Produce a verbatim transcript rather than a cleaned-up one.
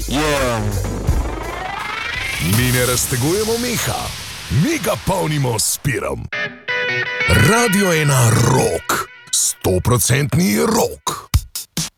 Yeah. Mi ne raztegujemo meha, mi ga polnimo s pirom. Radio ena rock, stoprocentni rock.